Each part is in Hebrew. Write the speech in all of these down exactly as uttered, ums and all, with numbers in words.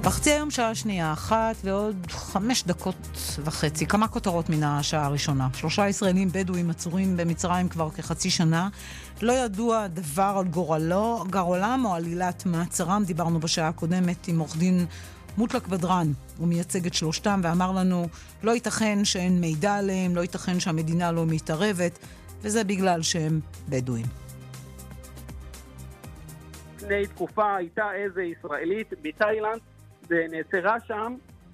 בחצי היום שעה שנייה אחת ועוד חמש דקות וחצי. כמה כותרות מן השעה הראשונה. שלושה ישראלים בדואים עצורים במצרים כבר כחצי שנה. לא ידוע דבר על גורלו, גורלם או עלילת מעצרם. דיברנו בשעה הקודמת עם עורך דין מוטלק בדרן. הוא מייצג את שלושתם ואמר לנו לא ייתכן שאין מידע עליהם, לא ייתכן שהמדינה לא מתערבת, וזה בגלל שהם בדואים. לפני תקופה הייתה איזה ישראלית בתאילנד, ונעצרה שם,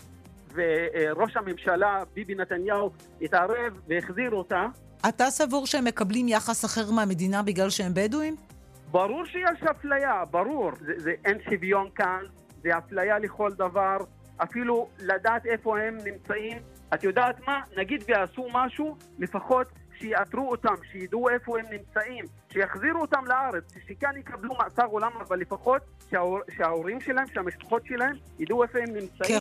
וראש הממשלה ביבי נתניהו התערב והחזיר אותה. אתה סבור שהם מקבלים יחס אחר מהמדינה בגלל שהם בדואים? ברור שיש אפליה, ברור. זה, זה אין שוויון כאן, זה אפליה לכל דבר, אפילו לדעת איפה הם נמצאים. את יודעת מה? נגיד ועשו משהו, לפחות שיאתרו אותם, שידעו איפה הם נמצאים, שיחזירו אותם לארץ, שכאן יקבלו מאסר עולם, אבל לפחות שההור, שההורים שלהם, שהמשפחות שלהם, ידעו איפה הם נמצאים.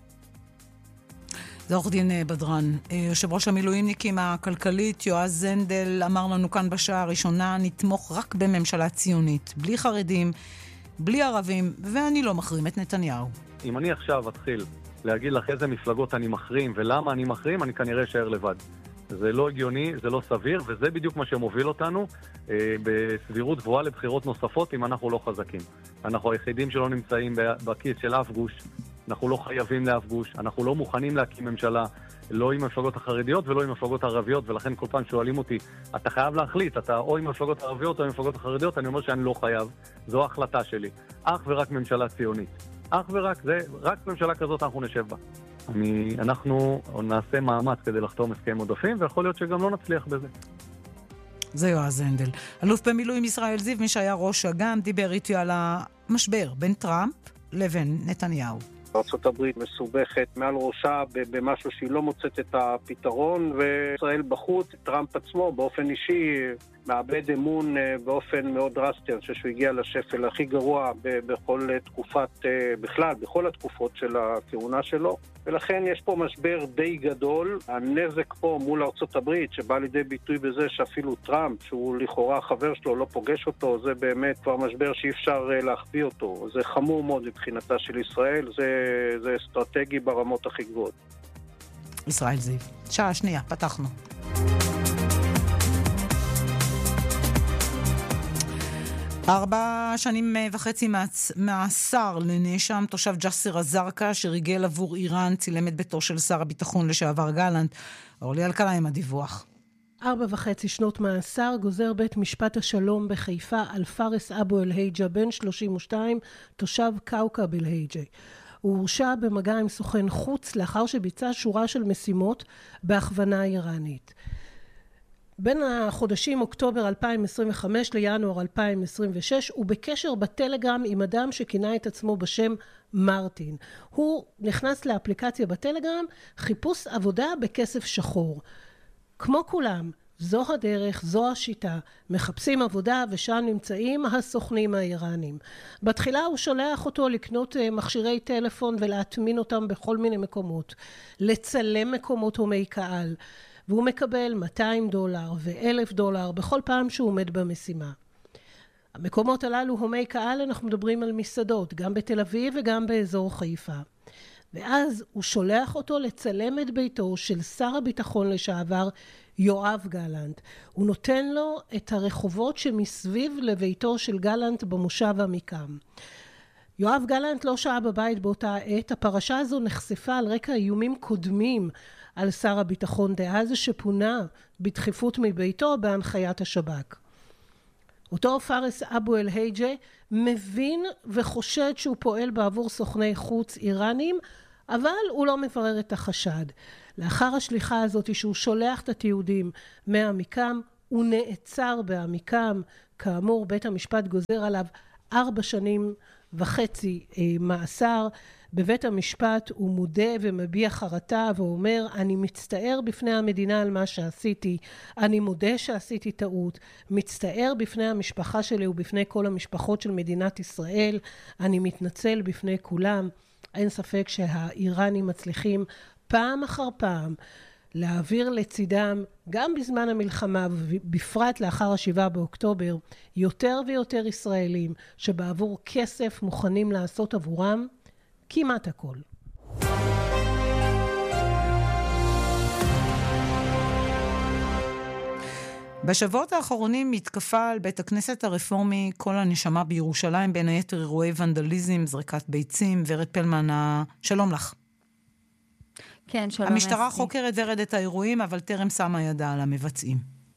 זה עורך דין בדרן. יושב ראש המילואימניקים הכלכלית, יועז זנדל, אמר לנו כאן בשעה הראשונה, נתמוך רק בממשלה ציונית, בלי חרדים, בלי ערבים, ואני לא מחרים את נתניהו. אם אני עכשיו אתחיל להגיד לך איזה מפלגות אני מחרים ולמה אני מחרים, אני כנראה אשאר לבד. זה לא הגיוני, זה לא סביר, וזה בדיוק מה שמוביל אותנו אה, בסבירות גבוהה לבחירות נוספות אם אנחנו לא חזקים. אנחנו היחידים שלא נמצאים בכיס של אף גוש, אנחנו לא חייבים לאף גוש, אנחנו לא מוכנים להקים ממשלה, לא עם המפלגות החרדיות ולא עם המפלגות הערביות, ולכן כל פעם שואלים אותי, אתה חייב להחליט, אתה או עם המפלגות הערביות או עם המפלגות החרדיות, אני אומר שאני לא חייב, זו ההחלטה שלי. אך ורק ממשלה ציונית. אך ורק, זה, רק ממשלה כזאת אנחנו נשב בה. אני, אנחנו נעשה מאמץ כדי לחתום הסכם עודפים, ויכול להיות שגם לא נצליח בזה. זה יועז זנדל. אלוף במילואים ישראל זיו, מי שהיה ראש אג"ם, דיבר איתי על המשבר בין טראמפ לבין נתניהו. ארצות הברית מסובכת מעל ראשה במשהו שהיא לא מוצאת את הפתרון, וישראל בחוץ, טראמפ עצמו באופן אישי מאבד אמון באופן מאוד דרסטי. אני חושב שהוא הגיע לשפל הכי גרוע בכל תקופת, בכלל, בכל התקופות של הכהונה שלו, ולכן יש פה משבר די גדול. הנזק פה מול ארצות הברית שבא לידי ביטוי בזה שאפילו טראמפ, שהוא לכאורה חבר שלו, לא פוגש אותו, זה באמת כבר משבר שאי אפשר להחביא אותו. זה חמור מאוד מבחינתה של ישראל, זה, זה אסטרטגי ברמות הכי גבוהות. ישראל זיו, שעה שנייה, פתחנו. ארבע שנים וחצי מאסר לנאשם תושב ג'סר א-זרקא שריגל עבור איראן, צילם את ביתו של שר הביטחון לשעבר גלנט. אורלי אלקלעי עם הדיווח. ארבע וחצי שנות מאסר גוזר בית משפט השלום בחיפה על פארס אבו אל-הייג'ה, בן שלושים ושתיים, תושב כאוכב אל-הייג'ה. הוא הורשע במגע עם סוכן חוץ לאחר שביצע שורה של משימות בהכוונה איראנית. בין החודשים אוקטובר אלפיים עשרים וחמש לינואר אלפיים עשרים ושש הוא בקשר בטלגרם עם אדם שכינה את עצמו בשם מרטין. הוא נכנס לאפליקציה בטלגרם, חיפוש עבודה בכסף שחור. כמו כולם, זו הדרך, זו השיטה, מחפשים עבודה ושם נמצאים הסוכנים האיראנים. בתחילה הוא שולח אותו לקנות מכשירי טלפון ולהטמין אותם בכל מיני מקומות, לצלם מקומות הומי קהל, והוא מקבל מאתיים דולר ו-אלף דולר בכל פעם שהוא עומד במשימה. המקומות הללו הומי קהל, אנחנו מדברים על מסעדות, גם בתל אביב וגם באזור חיפה. ואז הוא שולח אותו לצלם את ביתו של שר הביטחון לשעבר יואב גלנט. הוא נותן לו את הרחובות שמסביב לביתו של גלנט במושב עמיקם. יואב גלנט לא שהה בבית באותה עת. הפרשה הזו נחשפה על רקע איומים קודמים על שר הביטחון דאז שפונה בדחיפות מביתו בהנחיית השב"כ. אותו פארס אבו אל-הייג'ה מבין וחושד שהוא פועל בעבור סוכני חוץ איראנים, אבל הוא לא מברר את החשד. לאחר השליחה הזאת שהוא שולח את התיעודים מעמיקם, הוא נעצר בעמיקם. כאמור, בית המשפט גוזר עליו ארבע שנים וחצי אה, מאסר. בבית המשפט הוא מודה ומביע חרטה ואומר, אני מצטער בפני המדינה על מה שעשיתי, אני מודה שעשיתי טעות, מצטער בפני המשפחה שלי ובפני כל המשפחות של מדינת ישראל, אני מתנצל בפני כולם. אין ספק שהאיראנים מצליחים פעם אחר פעם להעביר לצידם, גם בזמן המלחמה ובפרט לאחר השבעה באוקטובר, יותר ויותר ישראלים שבעבור כסף מוכנים לעשות עבורם כמעט הכל. בשבועות האחרונים מתקפה על בית הכנסת הרפורמי כל הנשמה בירושלים, בין היתר אירועי ונדליזם, זריקת ביצים. ורד פלמן, שלום לך. כן, שלום. המשטרה חוקרת ורד את האירועים, אבל טרם שמה ידה על המבצעים.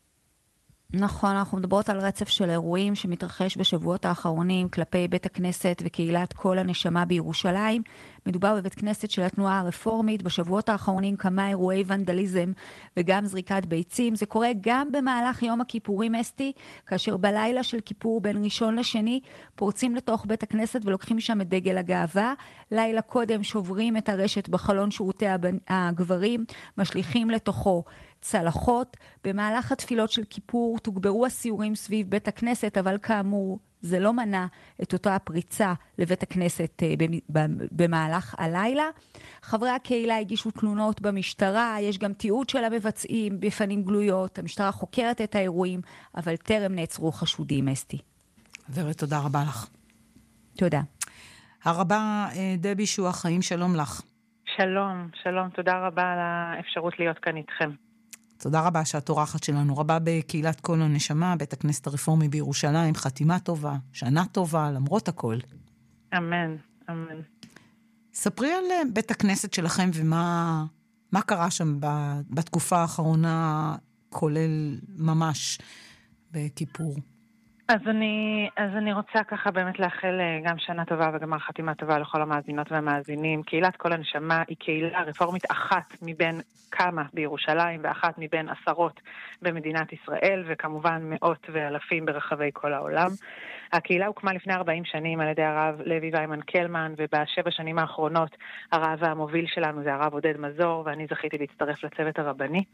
נכון, אנחנו מדברות על רצף של אירועים שמתרחש בשבועות האחרונים כלפי בית הכנסת וקהילת כל הנשמה בירושלים. מדובר בבית כנסת של התנועה הרפורמית. בשבועות האחרונים כמה אירועי ונדליזם וגם זריקת ביצים. זה קורה גם במהלך יום הכיפורים, אסתי, כאשר בלילה של כיפור בין ראשון לשני פורצים לתוך בית הכנסת ולוקחים שם את דגל הגאווה. לילה קודם שוברים את הרשת בחלון שירותי הגברים, משליכים לתוכו צלחות. במהלך התפילות של כיפור תוגברו הסיורים סביב בית הכנסת, אבל כאמור זה לא מנע את אותה הפריצה לבית הכנסת במהלך הלילה. חברי הקהילה הגישו תלונות במשטרה, יש גם תיעוד של המבצעים בפנים גלויות, המשטרה חוקרת את האירועים, אבל טרם נעצרו חשודים, אסתי. ורד, תודה רבה לך. תודה. הרבה דבי שהוא החיים, שלום לך. שלום, שלום, תודה רבה על האפשרות להיות כאן איתכם. תודה רבה שאת אורחת שלנו. רבה בקהילת כל הנשמה, בית הכנסת הרפורמי בירושלים, חתימה טובה, שנה טובה, למרות הכל. אמן, אמן. ספרי על בית הכנסת שלכם ומה מה קרה שם בתקופה האחרונה, כולל ממש בכיפור. אז אני, אז אני רוצה ככה באמת לאחל גם שנה טובה וגם חתימה טובה לכל המאזינות והמאזינים. קהילת כל הנשמה היא קהילה רפורמית אחת מבין כמה בירושלים ואחת מבין עשרות במדינת ישראל, וכמובן מאות ואלפים ברחבי כל העולם. הקהילה הוקמה לפני ארבעים שנים על ידי הרב לוי ויימן קלמן, ובשבע שנים האחרונות הרב המוביל שלנו זה הרב עודד מזור, ואני זכיתי להצטרף לצוות הרבני.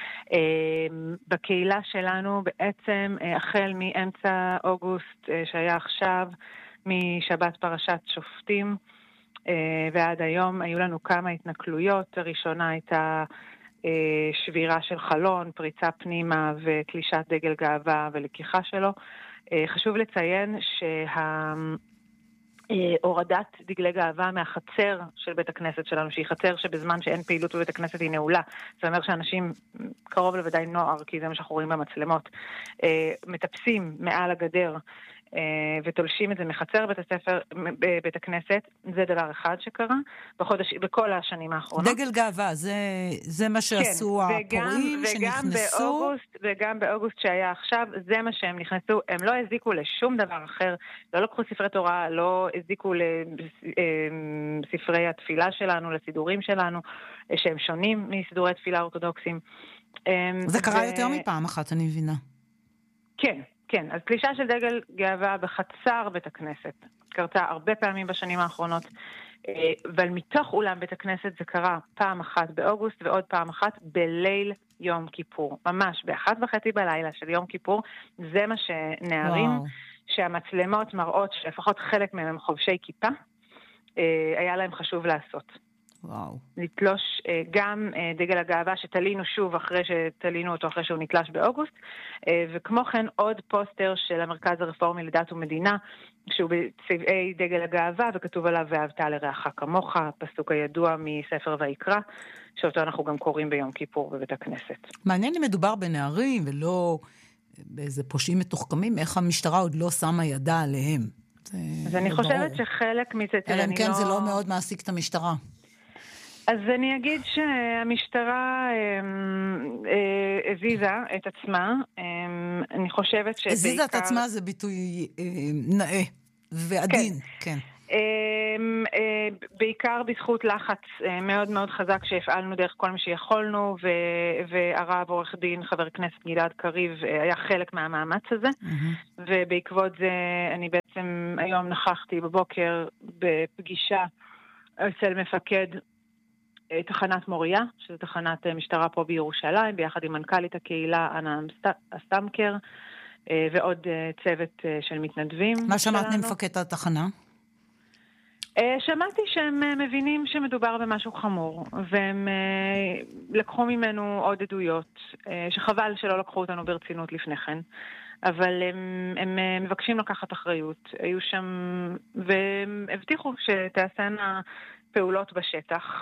בקהילה שלנו בעצם החל מאמצע אוגוסט שהיה עכשיו, משבת פרשת שופטים ועד היום, היו לנו כמה התנכלויות. הראשונה הייתה שבירה של חלון, פריצה פנימה וקלישת דגל גאווה ולקיחה שלו. חשוב לציין שהורדת דגלי גאווה מהחצר של בית הכנסת שלנו, שהיא חצר שבזמן שאין פעילות בבית הכנסת היא נעולה, זה אומר שאנשים, קרוב לוודאי נוער, כי זה מה שאנחנו רואים במצלמות, מטפסים מעל הגדר ותולשים את זה מחצר בית הספר, בית הכנסת. זה דבר אחד שקרה בחודש, בכל השנים האחרונות. דגל גאווה, זה, זה מה שעשו כן, הפורעים וגם, שנכנסו. וגם באוגוסט, וגם באוגוסט שהיה עכשיו, זה מה שהם נכנסו. הם לא הזיקו לשום דבר אחר, לא לקחו ספרי תורה, לא הזיקו לספרי התפילה שלנו, לסידורים שלנו, שהם שונים מסידורי תפילה אורתודוקסיים. זה קרה ו... יותר מפעם אחת, אני מבינה. כן. כן, אז פלישה של דגל גאווה בחצר בית הכנסת קרתה הרבה פעמים בשנים האחרונות, אבל מתוך אולם בית הכנסת זה קרה פעם אחת באוגוסט ועוד פעם אחת בליל יום כיפור. ממש באחת וחצי בלילה של יום כיפור, זה מה שנערים, וואו. שהמצלמות מראות שלפחות חלק מהם הם חובשי כיפה, היה להם חשוב לעשות. וואו. לתלוש גם דגל הגאווה שתלינו שוב אחרי שתלינו אותו אחרי שהוא נתלש באוגוסט, וכמו כן עוד פוסטר של המרכז הרפורמי לדת ומדינה שהוא בצבעי דגל הגאווה וכתוב עליו ואהבת לרעך כמוך, פסוק הידוע מספר ויקרא, שאותו אנחנו גם קוראים ביום כיפור בבית הכנסת. מעניין אם מדובר בנערים ולא באיזה פושעים מתוחכמים, איך המשטרה עוד לא שמה ידה עליהם. אז אני חושבת שחלק מזה... אלא אם כן זה לא מאוד מעסיק את המשטרה. אז אני אגיד שהמשטרה הזיזה את עצמה. אני חושבת שבעיקר... הזיזה את עצמה זה ביטוי נאה ועדין, כן. בעיקר בזכות לחץ מאוד מאוד חזק שהפעלנו דרך כל מי שיכולנו, והרב עורך דין חבר כנסת גלעד קריב היה חלק מהמאמץ הזה, ובעקבות זה אני בעצם היום נכחתי בבוקר בפגישה אצל מפקד תחנת מוריה, שזו תחנת משטרה פה בירושלים, ביחד עם מנכ"לית הקהילה אנה אסטמקר, ועוד צוות של מתנדבים. מה שמעת ממפקד התחנה? שמעתי שהם מבינים שמדובר במשהו חמור, והם לקחו ממנו עוד עדויות, שחבל שלא לקחו אותנו ברצינות לפני כן, אבל הם, הם מבקשים לקחת אחריות. היו שם, והם הבטיחו שתעשנה פעולות בשטח.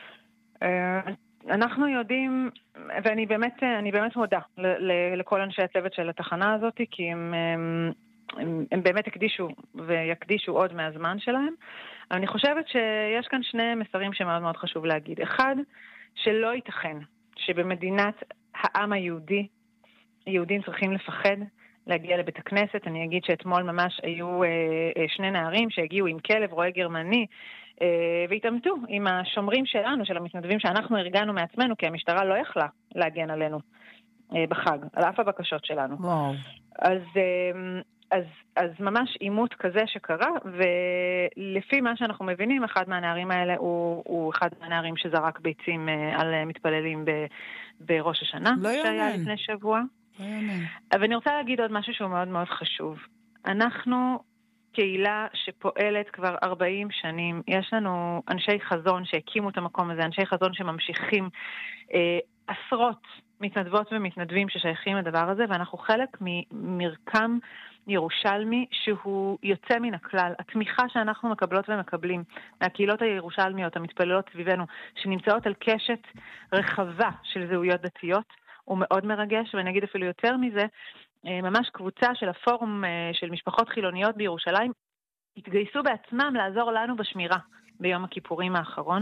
אנחנו יודעים, ואני באמת, אני באמת מודה לכל אנשי הצוות של התחנה הזאת, כי הם, הם, הם באמת הקדישו ויקדישו עוד מהזמן שלהם. אבל אני חושבת שיש כאן שני מסרים שמאוד מאוד חשוב להגיד. אחד, שלא ייתכן שבמדינת העם היהודי, יהודים צריכים לפחד להגיע לבית הכנסת. אני אגיד שאתמול ממש היו שני נערים שהגיעו עם כלב רועה גרמני, והתעמתו עם השומרים שלנו, של המתנדבים שאנחנו ארגנו מעצמנו, כי המשטרה לא יכלה להגן עלינו בחג, על אף הבקשות שלנו. וואו. אז, אז, אז ממש עימות כזה שקרה, ולפי מה שאנחנו מבינים, אחד מהנערים האלה הוא, הוא אחד מהנערים שזרק ביצים על מתפללים ב, בראש השנה, לא שהיה יאמן. לפני שבוע. לא יאמן. אבל אני רוצה להגיד עוד משהו שהוא מאוד מאוד חשוב. אנחנו קהילה שפועלת כבר ארבעים שנים, יש לנו אנשי חזון שהקימו את המקום הזה, אנשי חזון שממשיכים, אה, עשרות מתנדבות ומתנדבים ששייכים לדבר הזה, ואנחנו חלק ממרקם ירושלמי שהוא יוצא מן הכלל. התמיכה שאנחנו מקבלות ומקבלים מהקהילות הירושלמיות, המתפללות סביבנו, שנמצאות על קשת רחבה של זהויות דתיות, הוא מאוד מרגש, ואני אגיד אפילו יותר מזה, ממש קבוצה של הפורום של משפחות חילוניות בירושלים התגייסו בעצמם לעזור לנו בשמירה ביום הכיפורים האחרון.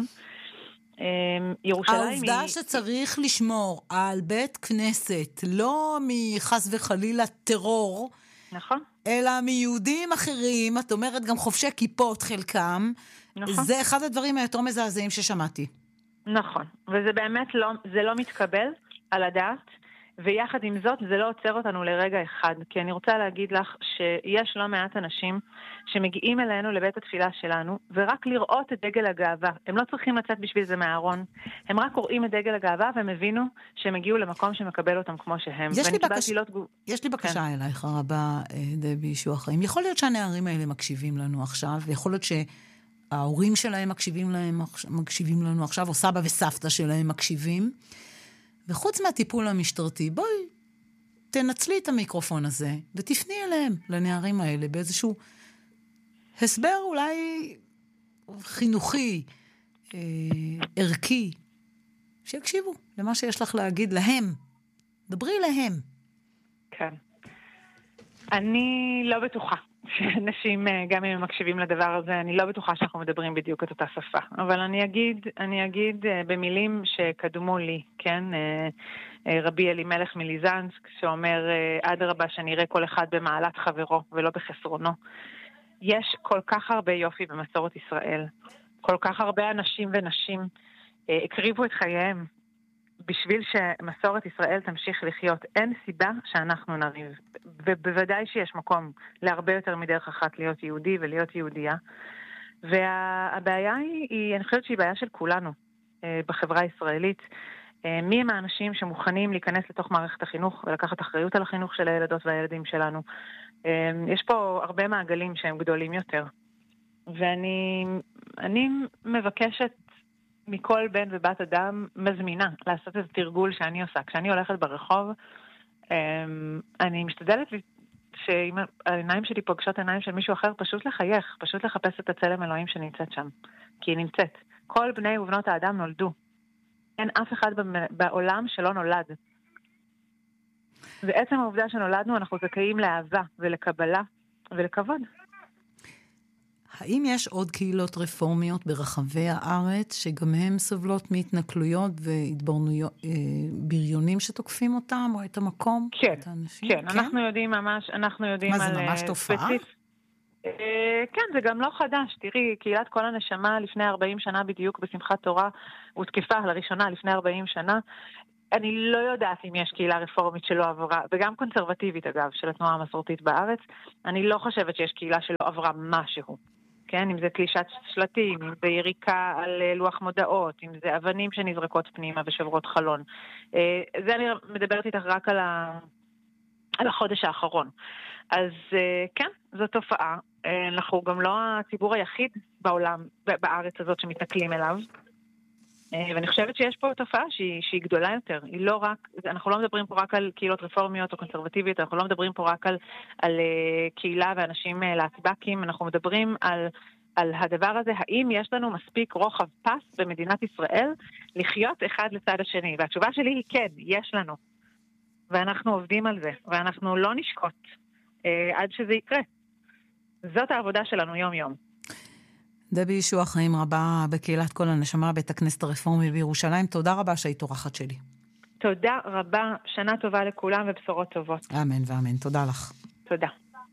ירושלים העובדה היא... שצריך לשמור על בית כנסת, לא מחס וחלילה טרור, נכון. אלא מיהודים אחרים, את אומרת גם חובשי כיפות חלקם, נכון. זה אחד הדברים היותר מזעזעים ששמעתי. נכון, וזה באמת לא, זה לא מתקבל על הדעת, ויחד עם זאת זה לא עוצר אותנו לרגע אחד, כי אני רוצה להגיד לך שיש לא מעט אנשים שמגיעים אלינו לבית התפילה שלנו, ורק לראות את דגל הגאווה, הם לא צריכים לצאת בשביל זה מהארון, הם רק קוראים את דגל הגאווה והם הבינו שהם הגיעו למקום שמקבל אותם כמו שהם. יש לי, בקש... לא תגוב... יש לי בקשה כן. אלייך הרבה, דבי ישוע חיים. יכול להיות שהנערים האלה מקשיבים לנו עכשיו, ויכול להיות שההורים שלהם מקשיבים, להם, מקשיבים לנו עכשיו, או סבא וסבתא שלהם מקשיבים, וחוץ מהטיפול המשטרתי, בואי, תנצלי את המיקרופון הזה, ותפני אליהם, לנערים האלה, באיזשהו הסבר אולי חינוכי, אה, ערכי, שיקשיבו למה שיש לך להגיד להם. דברי להם. כן. אני לא בטוחה שאנשים, גם אם הם מקשיבים לדבר הזה, אני לא בטוחה שאנחנו מדברים בדיוק את אותה שפה. אבל אני אגיד, אני אגיד במילים שקדמו לי, כן? רבי אלימלך מליזנסק, שאומר, עד רבה שנראה כל אחד במעלת חברו ולא בחסרונו. יש כל כך הרבה יופי במסורת ישראל. כל כך הרבה אנשים ונשים הקריבו את חייהם בשביל שמסורת ישראל תמשיך לחיות. אין סיבה שאנחנו נריב. ובוודאי שיש מקום להרבה יותר מדרך אחת להיות יהודי ולהיות יהודייה. והבעיה היא, היא אני חושבת שהיא בעיה של כולנו בחברה הישראלית. מי הם האנשים שמוכנים להיכנס לתוך מערכת החינוך ולקחת אחריות על החינוך של הילדות והילדים שלנו. יש פה הרבה מעגלים שהם גדולים יותר. ואני אני מבקשת מכל בן ובת אדם מזמינה לעשות איזה תרגול שאני עושה. כשאני הולכת ברחוב, אני משתדלת שאם העיניים שלי פוגשות עיניים של מישהו אחר, פשוט לחייך, פשוט לחפש את הצלם אלוהים שנמצאת שם. כי היא נמצאת. כל בני ובנות האדם נולדו. אין אף אחד בעולם שלא נולד. ועצם העובדה שנולדנו, אנחנו זכאים לאהבה ולקבלה ולכבוד. האם יש עוד קהילות רפורמיות ברחבי הארץ, שגם הם סובלות מהתנכלויות ובריונים שתוקפים אותם, או את המקום? כן, את האנשים? כן, כן, אנחנו יודעים ממש, אנחנו יודעים על... מה זה, ממש תופעה? כן, זה גם לא חדש. תראי, קהילת כל הנשמה לפני ארבעים שנה בדיוק בשמחת תורה, הותקפה לראשונה לפני ארבעים שנה. אני לא יודעת אם יש קהילה רפורמית שלא עברה, וגם קונסרבטיבית אגב, של התנועה המסורתית בארץ. אני לא חושבת שיש קהילה שלא עברה משהו. כן, אם זה קלישת שלטים, אם זה יריקה על לוח מודעות, אם זה אבנים שנזרקות פנימה ושברות חלון. זה אני מדברת איתך רק על, ה... על החודש האחרון. אז כן, זו תופעה. אנחנו גם לא הציבור היחיד בעולם, בארץ הזאת שמתנכלים אליו. ואני חושבת שיש פה תופעה שהיא, שהיא גדולה יותר. היא לא רק, אנחנו לא מדברים פה רק על קהילות רפורמיות או קונסרבטיביות, אנחנו לא מדברים פה רק על, על קהילה ואנשים להטבקים, אנחנו מדברים על על הדבר הזה, האם יש לנו מספיק רוחב פס במדינת ישראל לחיות אחד לצד השני. והתשובה שלי היא כן, יש לנו. ואנחנו עובדים על זה, ואנחנו לא נשקוט אה, עד שזה יקרה. זאת העבודה שלנו יום-יום. דבי ישוע חיים רבה בקהילת כל הנשמה, בית הכנסת הרפורמי בירושלים. תודה רבה שהיית אורחת שלי. תודה רבה, שנה טובה לכולם ובשורות טובות. אמן ואמן, תודה לך. תודה.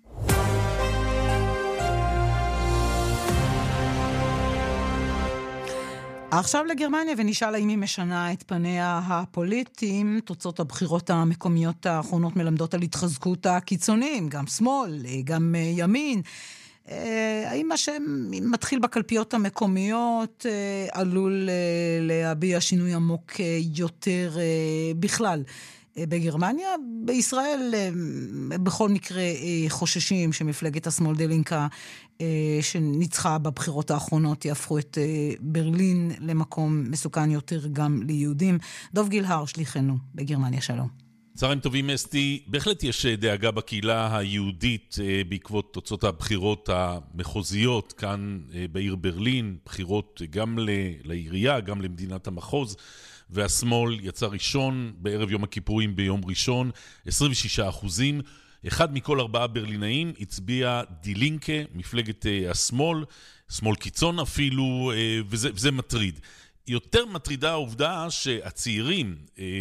עכשיו לגרמניה, ונשאל האם היא משנה את פניה הפוליטיים. תוצאות הבחירות המקומיות האחרונות מלמדות על התחזקות הקיצוניים, גם שמאל, גם ימין. האם מה שמתחיל בקלפיות המקומיות עלול להביע שינוי עמוק יותר בכלל בגרמניה? בישראל בכל מקרה חוששים שמפלגת השמאל דה לינקה שניצחה בבחירות האחרונות יהפכו את ברלין למקום מסוכן יותר גם ליהודים. דוב גילהר, שליחנו בגרמניה, שלום. צהריים טובים אסתי, בהחלט יש דאגה בקהילה היהודית בעקבות תוצאות הבחירות המחוזיות כאן בעיר ברלין, בחירות גם לעירייה, גם למדינת המחוז, והשמאל יצא ראשון בערב יום הכיפורים ביום ראשון, עשרים ושישה אחוזים. אחד מכל ארבעה ברלינאים הצביע די לינקה, מפלגת השמאל, שמאל קיצון אפילו, וזה, וזה מטריד. יותר מטרידה העובדה שהצעירים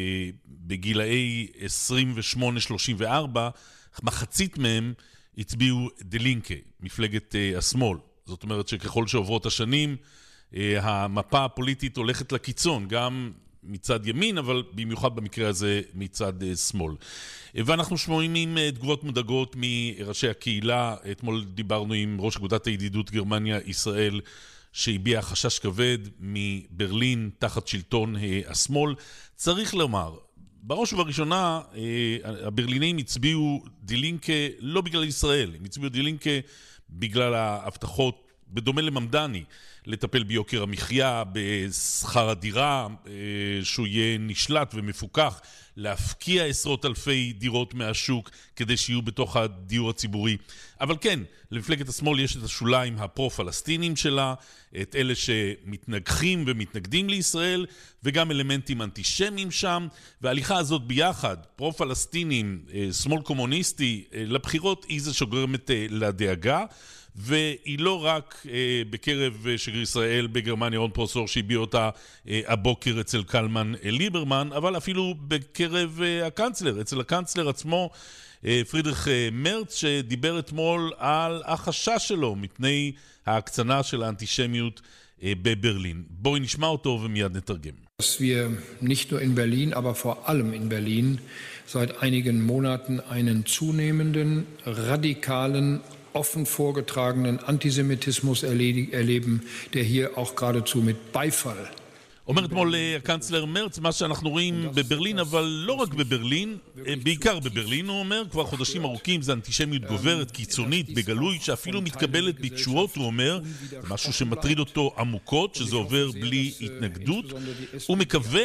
בגילאי עשרים ושמונה שלושים וארבע, מחצית מהם הצביעו די לינקה, מפלגת השמאל. זאת אומרת שככל שעוברות השנים, המפה הפוליטית הולכת לקיצון, גם מצד ימין, אבל במיוחד במקרה הזה מצד שמאל. ואנחנו שומעים עם תגובות מודאגות מראשי הקהילה. אתמול דיברנו עם ראש אגודת הידידות גרמניה-ישראל, שהביע חשש כבד מברלין תחת שלטון השמאל. צריך לומר, בראש ובראשונה, הברלינאים הצביעו די לינקה לא בגלל ישראל, הם הצביעו די לינקה בגלל ההבטחות, בדומה לממדני, לטפל ביוקר המחיה, בשכר הדירה, שהוא יהיה נשלט ומפוקח, להפקיע עשרות אלפי דירות מהשוק כדי שיהיו בתוך הדיור הציבורי. אבל כן, למפלגת השמאל יש את השוליים הפרו-פלסטינים שלה, את אלה שמתנגחים ומתנגדים לישראל, וגם אלמנטים אנטישמיים שם, וההליכה הזאת ביחד, פרו-פלסטינים, שמאל קומוניסטי, לבחירות היא זה שגורמת לדאגה, והיא לא רק אה, בקרב שגריר ישראל בגרמניה, רון פרוסור, שהביע אותה אה, הבוקר אצל קלמן אה, ליברמן, אבל אפילו בקרב אה, הקנצלר, אצל הקנצלר עצמו, אה, פרידריך אה, מרץ, שדיבר אתמול על החשש שלו מפני ההקצנה של האנטישמיות אה, בברלין. בואי נשמע אותו ומיד נתרגם. Dass wir nicht nur in Berlin, aber vor allem in Berlin seit einigen Monaten einen zunehmenden, radikalen, offen vorgetragenen Antisemitismus erleben, der hier auch geradezu mit Beifall. אומר אתמול הקנצלר מרץ, מה שאנחנו רואים בברלין, אבל לא רק בברלין, בעיקר בברלין, הוא אומר, כבר חודשים ארוכים, זה אנטישמיות גוברת, קיצונית, בגלוי, שאפילו מתקבלת בתשואות, הוא אומר, זה משהו שמטריד אותו עמוקות, שזה עובר בלי התנגדות. הוא מקווה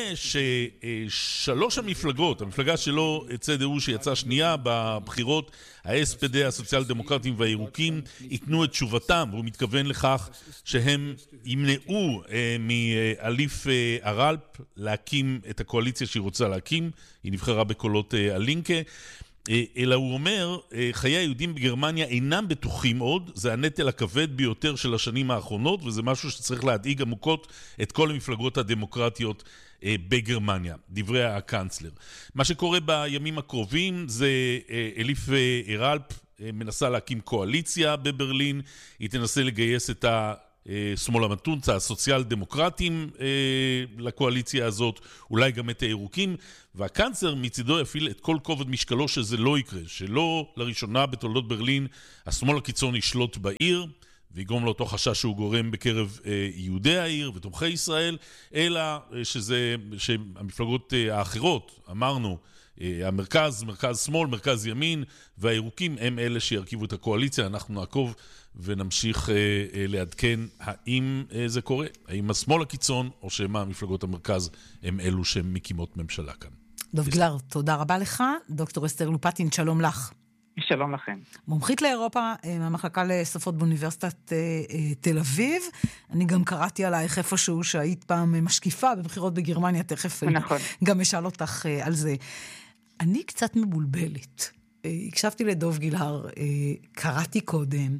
ששלוש המפלגות, המפלגה שלו, צד דו שיצא שנייה בבחירות, ה-אס פי די, הסוציאל דמוקרטים והירוקים, ייתנו את תשובתם, והוא מתכוון לכך שהם ימנעו אה, מאליף אה, הרלפ להקים את הקואליציה שהיא רוצה להקים, היא נבחרה בקולות אה, הלינקה, אה, אלא הוא אומר, אה, חיי היהודים בגרמניה אינם בטוחים עוד, זה הנטל הכבד ביותר של השנים האחרונות, וזה משהו שצריך להדאיג עמוקות את כל המפלגות הדמוקרטיות בגרמניה, דברי הקנצלר. מה שקורה בימים הקרובים זה אליף הרלפ מנסה להקים קואליציה בברלין, היא תנסה לגייס את השמאל המתון, הסוציאל דמוקרטים לקואליציה הזאת, אולי גם את הירוקים, והקנצלר מצידו יפעיל את כל כובד משקלו שזה לא יקרה, שלא לראשונה בתולדות ברלין השמאל הקיצון ישלוט בעיר, ויגרום לאותו חשש שהוא גורם בקרב אה, יהודי העיר ותומכי ישראל, אלא אה, שזה, שהמפלגות אה, האחרות, אמרנו, אה, המרכז, מרכז שמאל, מרכז ימין, והירוקים הם אלה שירכיבו את הקואליציה. אנחנו נעקוב ונמשיך אה, אה, לעדכן האם אה, זה קורה, האם השמאל הקיצון, או שמה המפלגות המרכז הם אלו שמקימות ממשלה כאן. דוב גילהר, תודה רבה לך. דוקטור אסתר לופטין, שלום לך. שלום לכם. מומחית לאירופה מהמחלקה לשפות באוניברסיטת תל אביב. אני גם קראתי עלייך איפשהו שהיית פעם משקיפה בבחירות בגרמניה, תכף נכון. גם אשאל אותך על זה. אני קצת מבולבלת. הקשבתי לדוב גילהר, קראתי קודם,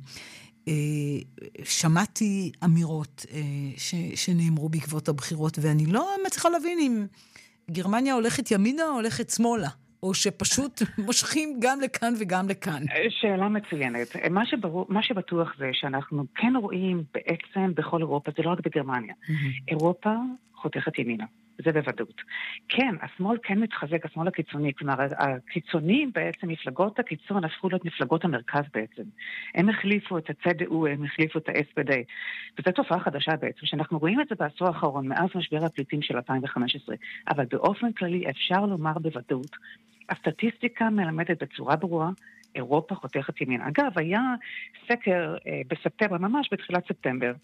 שמעתי אמירות שנאמרו בעקבות הבחירות, ואני לא מצליחה להבין אם גרמניה הולכת ימינה או הולכת שמאלה. או שפשוט מושכים גם לכאן וגם לכאן? שאלה מצוינת. מה שברור, מה שבטוח זה שאנחנו כן רואים בעצם בכל אירופה, זה לא רק בגרמניה. אירופה חותכת ימינה. זה בוודאות. כן, השמאל כן מתחזק, השמאל הקיצוני, כלומר, הקיצונים בעצם, מפלגות הקיצון הפכו להיות מפלגות המרכז בעצם. הם החליפו את ה-צ ד או, הם החליפו את ה-אס פי די. וזו תופעה חדשה בעצם, שאנחנו רואים את זה בעשור האחרון, מאז משבר הפליטים של אלפיים וחמש עשרה. אבל באופן כללי אפשר לומר בוודאות, הסטטיסטיקה מלמדת בצורה ברורה, אירופה חותכת ימין. אגב, היה סקר אה, בספטמבר, ממש בתחילת ספטמבר,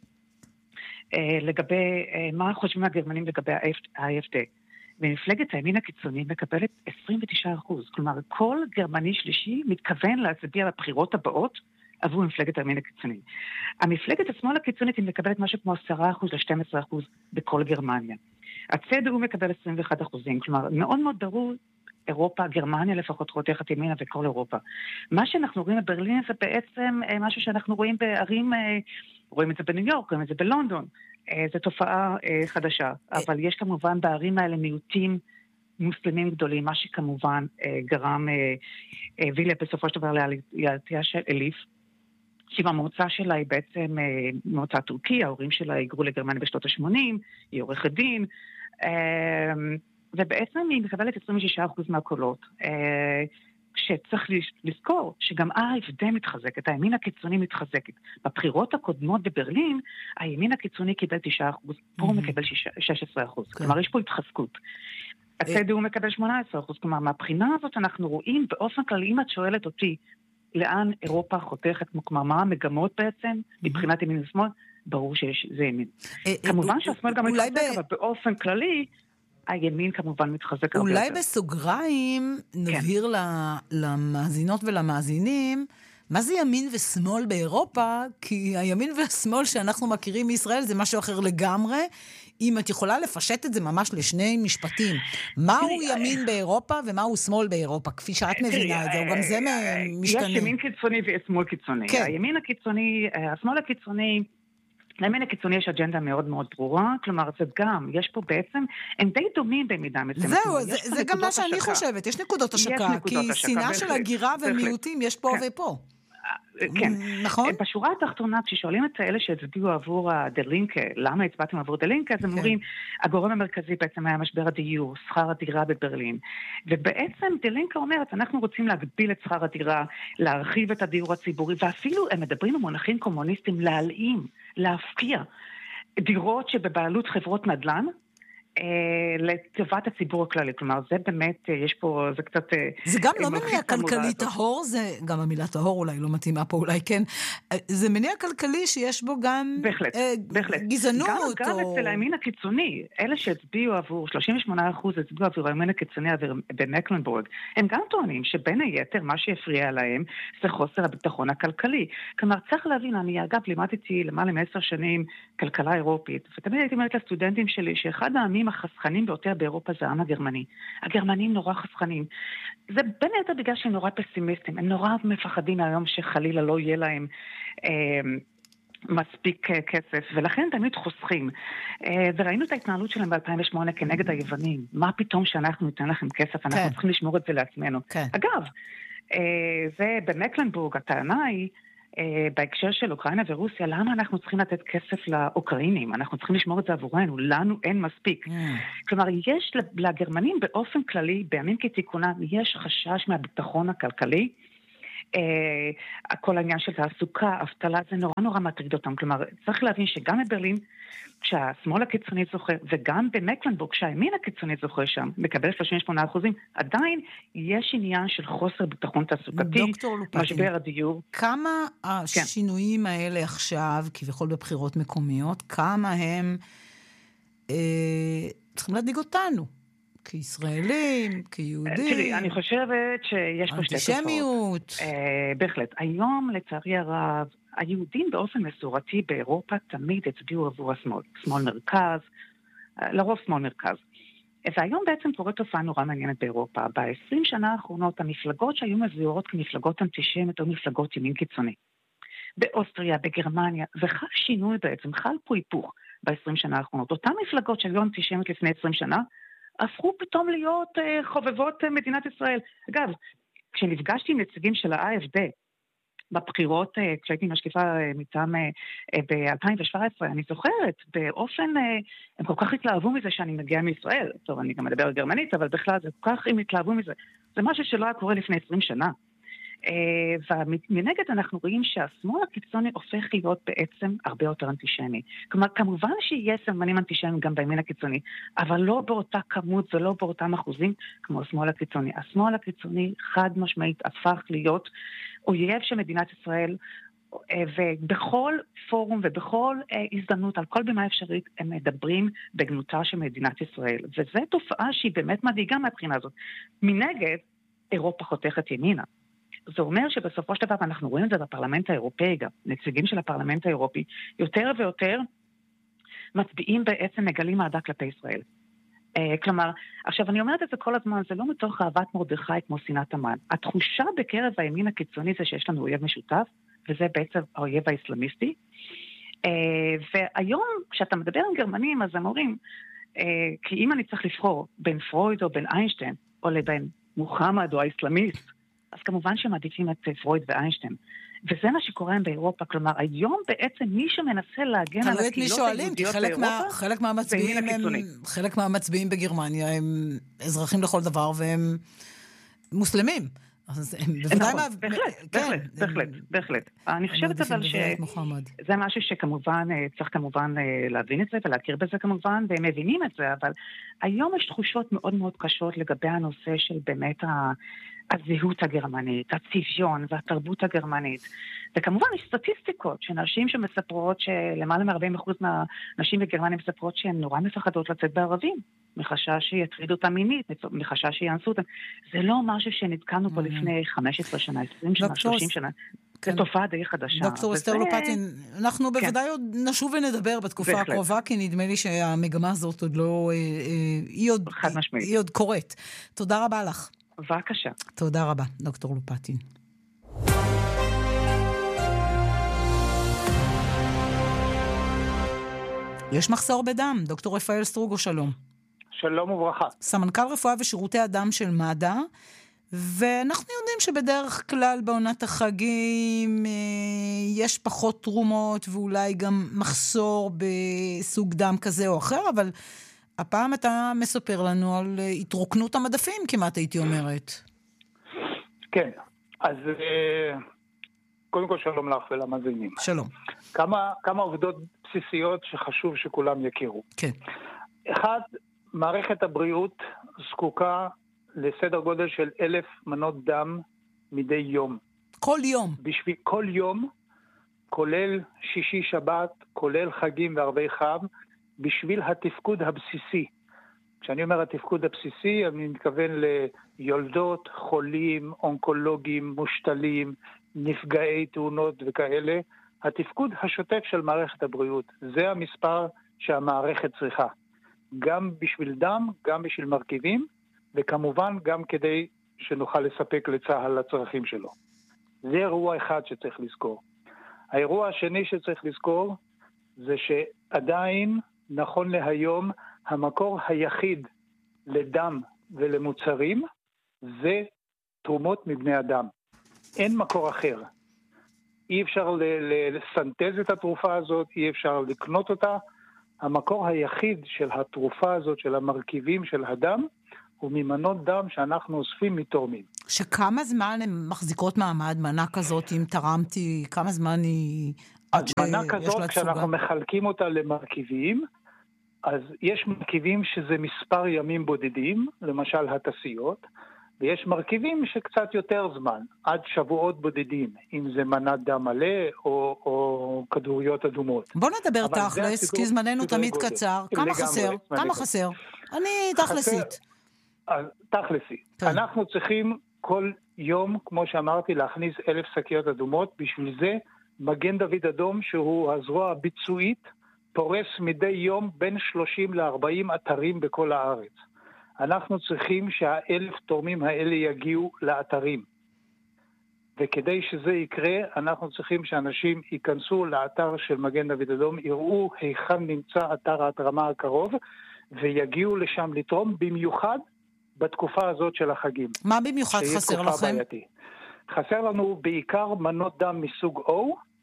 לגבי מה חושבים הגרמנים לגבי ה-איי אף די. ומפלגת הימין הקיצוני מקבלת עשרים ותשעה אחוז. כלומר, כל גרמני שלישי מתכוון להצביע בבחירות הבאות עבור מפלגת הימין הקיצוני. המפלגת השמאל הקיצונית היא מקבלת משהו כמו עשרה אחוז ל-שנים עשר אחוז בכל גרמניה. ה-צ ד או מקבל עשרים ואחד אחוזים. כלומר, מאוד מאוד ברור, אירופה, גרמניה לפחות חותכת ימינה וכל אירופה. מה שאנחנו רואים בברלין זה בעצם משהו שאנחנו רואים בערים, רואים את זה בניו יורק, רואים את זה בלונדון. זו תופעה חדשה, אבל יש כמובן בערים האלה מיעוטים מוסלמים גדולים, מה שכמובן גרם, הביא בסופו של דבר לעלייה של אליף, שהמוצא שלה היא בעצם מוצא טורקי, ההורים שלה היגרו לגרמניה בשנות ה-שמונים, היא עורכת דין, ובעצם היא מקבלת עשרים ושישה אחוז מהקולות, שצריך לזכור שגם ה-איי אף די מתחזקת, הימין הקיצוני מתחזקת. בבחירות הקודמות בברלין, הימין הקיצוני קיבל תשעה אחוז, פה הוא מקבל שש עשרה אחוז. כלומר, יש פה התחזקות. ה-צ ד או מקבל שמונה עשרה אחוז. כלומר, מהבחינה הזאת אנחנו רואים באופן כללי, אם את שואלת אותי, לאן אירופה חותכת, כלומר, מה המגמות בעצם, מבחינת ימין ושמאל, ברור שזה ימין. כמובן שהשמאל גם מתחזק, אבל באופן כללי, הימין כמובן מתחזק הרבה יותר. אולי בסוגריים נבהיר למאזינות ולמאזינים, מה זה ימין ושמאל באירופה? כי הימין והשמאל שאנחנו מכירים מישראל זה משהו אחר לגמרי. אם את יכולה לפשט את זה ממש לשני משפטים. מהו ימין באירופה ומהו שמאל באירופה? כפי שאת מבינה את זה, או גם זה משתנה. יש ימין קיצוני ושמאל קיצוני. הימין הקיצוני, השמאל הקיצוני, לימין הקיצוני יש אג'נדה מאוד מאוד ברורה, כלומר זה גם, יש פה בעצם, הם די דומים במידה מסוימת. זהו, זה, זה גם מה שאני חושבת, יש נקודות השקה, כי שנאה של הגירה ומיעוטים יש פה ופה. כן. נכון? בשורה התחתונה, כששואלים את האלה שהצביעו עבור הדלינקה, למה הצבעתם עבור דלינקה, אז הם אומרים, הגורם המרכזי בעצם היה משבר הדיור, שכר הדירה בברלין. ובעצם דלינקה אומרת, אנחנו רוצים להגביל את שכר הדירה, להרחיב את הדיור הציבורי, ואפילו הם מדברים במונחים קומוניסטיים, להלאים, להפקיע דירות שבבעלות חברות נדל"ן, לטובת הציבור הכללי. כלומר, זה באמת, יש פה, זה קצת... זה גם לא מניע כלכלי טהור, זה גם המילה טהור אולי לא מתאימה פה, אולי כן. זה מניע כלכלי שיש בו גם בהחלט, בהחלט. גזענות. גם או... אצל הימין הקיצוני, אלה שהצביעו עבור, שלושים ושמונה אחוז הצביעו עבור הימין הקיצוני במקלנבורג, הם גם טוענים שבין היתר מה שהפריע להם זה חוסר הביטחון הכלכלי. כלומר, צריך להבין, אני אגב לימדתי למעלה מעשר שנים כלכלה אירופית, ותמיד הייתי אומרת לסטודנטים שלי שאחד העמים החסכנים ביותר באירופה זה העם הגרמני. הגרמנים נורא חסכנים. זה בין היתר בגלל שהם נורא פסימיסטים. הם נורא מפחדים היום שחלילה לא יהיה להם אה, מספיק אה, כסף, ולכן תמיד חוסכים. אה, וראינו את ההתנהלות שלהם ב-אלפיים ושמונה כנגד היוונים. מה פתאום שאנחנו ניתן לכם כסף? אנחנו כן. צריכים לשמור את זה לעצמנו. כן. אגב, אה, זה במקלנבורג, הטענה היא, בהקשר של אוקראינה ורוסיה, למה אנחנו צריכים לתת כסף לאוקראינים? אנחנו צריכים לשמור את זה עבורנו, לנו אין מספיק. Mm. כלומר, יש לגרמנים באופן כללי, בימים כתיקונם, יש חשש מהביטחון הכלכלי, אה, כל העניין של תעסוקה, אבטלה, זה נורא נורא מטריד אותם. כלומר, צריך להבין שגם בברלין, כשהשמאל הקיצוני זוכה, וגם במקלנבורג, כשהימין הקיצוני זוכה שם, מקבל שלושים ושמונה אחוזים, עדיין יש עניין של חוסר ביטחון תעסוקתי, משבר הדיור. כמה השינויים כן. האלה עכשיו, כביכול בבחירות מקומיות, כמה הם אה, צריכים להדאיג אותנו? כישראלים, כיהודים. תראי, אני חושבת שיש פה שתי תופעות. אנטישמיות. בהחלט. היום, לצערי הרב, היהודים באופן מסורתי באירופה תמיד הצביעו עבור השמאל. שמאל מרכז, לרוב שמאל מרכז. והיום בעצם קורית תופעה נורא מעניינת באירופה. ב-עשרים שנה האחרונות, המפלגות שהיו מבוארות כמפלגות אנטישמיות או מפלגות ימין קיצוני. באוסטריה, בגרמניה, וחל שינוי בעצם, חל פה היפוך ב-עשרים שנה האחרונות. אותן מפלגות שהיו אנטישמיות לפני עשרים שנה, הפכו פתאום להיות uh, חובבות uh, מדינת ישראל. אגב, כשנפגשתי עם נציגים של ה-איי אף די, בבחירות, uh, כשהייתי משקיפה uh, מטעם uh, uh, ב-אלפיים שבע עשרה, אני זוכרת, באופן, uh, הם כל כך התלהבו מזה שאני מגיעה מישראל. טוב, אני גם מדבר גרמנית, אבל בכלל זה כל כך הם התלהבו מזה. זה משהו שלא היה קורה לפני עשרים שנה. Uh, ומנגד אנחנו רואים שהשמאל הקיצוני הופך להיות בעצם הרבה יותר אנטישמי. כלומר, כמובן שיש סממנים אנטישמיים גם בימין הקיצוני, אבל לא באותה כמות ולא באותם אחוזים כמו השמאל הקיצוני. השמאל הקיצוני חד משמעית הפך להיות אויב של מדינת ישראל, ובכל פורום ובכל הזדמנות, על כל בימה אפשרית, הם מדברים בגנותה של מדינת ישראל. וזו תופעה שהיא באמת מדאיגה מהבחינה הזאת. מנגד, אירופה חותכת ימינה. זה אומר שבסופו של דבר, אנחנו רואים את זה בפרלמנט האירופאי גם, נציגים של הפרלמנט האירופי, יותר ויותר מצביעים בעצם מגלים אהדה כלפי ישראל. כלומר, עכשיו אני אומרת את זה כל הזמן, זה לא מתוך אהבת מרדכי כמו שנאת המן. התחושה בקרב הימין הקיצוני זה שיש לנו אויב משותף, וזה בעצם האויב האסלאמיסטי. והיום, כשאתה מדבר עם גרמנים, אז הם אומרים, כי אם אני צריך לבחור בין פרויד או בין איינשטיין, או לבין מוחמד או האסלאמיסט, אז כמובן שמעדיפים את פרויד ואיינשטיין. וזה מה שקורה באירופה. כלומר, היום בעצם מי שמנסה להגן על הקהילות היהודיות באירופה, חלק מהמצביעים הם, חלק מהמצביעים בגרמניה הם אזרחים לכל דבר והם מוסלמים. אז הם בוודאי... נכון, בהחלט, בהחלט, בהחלט, בהחלט. אני חושבת אבל שזה משהו שכמובן, צריך כמובן להבין את זה ולהכיר בזה כמובן, והם מבינים את זה, אבל היום יש תחושות מאוד מאוד קשות לגבי הנושא של באמת ה... הזהות הגרמנית, הצביון והתרבות הגרמנית. וכמובן יש סטטיסטיקות שנשים שמספרות שלמעלה מ-ארבעים אחוז מהנשים בגרמניה מספרות שהן נורא מפחדות לצאת בערבים, מחשש שיטרידו אותם מינית, מחשש שיאנסו אותם. זה לא משהו שנתקענו פה לפני חמש עשרה שנה, עשרים שנה, שלושים שנה. זו תופעה די חדשה. דוקטור אסתר לופטין, אנחנו בוודאי עוד נשוב ונדבר בתקופה הקרובה, כי נדמה לי שהמגמה הזאת עוד לא, היא עוד קורית. תודה רבה לך. בבקשה. תודה רבה, דוקטור לופטין. יש מחסור בדם, דוקטור רפאל סטרוגו, שלום. שלום וברכה. סמנכ"ל רפואה ושירותי הדם של מד"א, ואנחנו יודעים שבדרך כלל בעונת החגים יש פחות תרומות, ואולי גם מחסור בסוג דם כזה או אחר, אבל... הפעם אתה מספר לנו על התרוקנות המדפים, כמעט הייתי אומרת. כן, אז קודם כל שלום לך ולמאזינים. שלום. כמה, כמה עובדות בסיסיות שחשוב שכולם יכירו. כן. אחד, מערכת הבריאות זקוקה לסדר גודל של אלף מנות דם מדי יום. כל יום? בשביל כל יום, כולל שישי שבת, כולל חגים וערבי חג, בשביל התפקוד הבסיסי. כשאני אומר התפקוד הבסיסי, אני מתכוון ליולדות, חולים, אונקולוגים, מושתלים, נפגעי תאונות וכאלה. התפקוד השוטף של מערכת הבריאות, זה המספר שהמערכת צריכה. גם בשביל דם, גם בשביל מרכיבים, וכמובן גם כדי שנוכל לספק לצהל לצרכים שלו. זה אירוע אחד שצריך לזכור. האירוע השני שצריך לזכור, זה שעדיין, נכון להיום, המקור היחיד לדם ולמוצרים זה תרומות מבני אדם. אין מקור אחר. אי אפשר לסנטז את התרופה הזאת, אי אפשר לקנות אותה. המקור היחיד של התרופה הזאת, של המרכיבים של הדם, הוא ממנות דם שאנחנו אוספים מתורמים. שכמה זמן הן מחזיקות מעמד, מנה כזאת, אם תרמתי, כמה זמן היא... מנה כזאת, כשאנחנו מחלקים אותה למרכיבים, אז יש מרכיבים שזה מספר ימים בודדים, למשל התעשיות, ויש מרכיבים שקצת יותר זמן, עד שבועות בודדים, אם זה מנת דם מלא או, או כדוריות אדומות. בוא נדבר תכלס, כי זמננו תמיד קצר. כמה חסר? כמה חסר? אני תכלסית. אז תכלסי, אנחנו צריכים כל יום, כמו שאמרתי, להכניס אלף שקיות אדומות. בשביל זה מגן דוד אדום, שהוא הזרוע הביצועית, פורס מדי יום בין שלושים לארבעים אתרים בכל הארץ. אנחנו צריכים שהאלף תורמים האלה יגיעו לאתרים. וכדי שזה יקרה, אנחנו צריכים שאנשים ייכנסו לאתר של מגן דוד אדום, יראו היכן נמצא אתר ההתרמה הקרוב, ויגיעו לשם לתרום, במיוחד בתקופה הזאת של החגים. מה במיוחד חסר לכם? בעייתי. חסר לנו בעיקר מנות דם מסוג O,